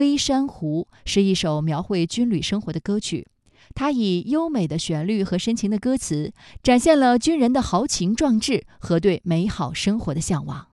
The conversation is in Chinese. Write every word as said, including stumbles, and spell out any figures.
《微山湖》是一首描绘军旅生活的歌曲，它以优美的旋律和深情的歌词，展现了军人的豪情壮志和对美好生活的向往。